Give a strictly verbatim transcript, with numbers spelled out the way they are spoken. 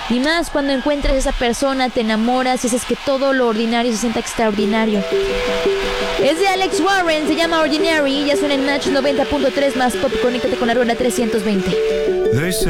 Y más cuando encuentras a esa persona, te enamoras y haces que todo lo ordinario se sienta extraordinario. Es de Alex Warren, se llama Ordinary. Ya suena en Match noventa punto tres más pop. Conéctate con la rueda trescientos veinte.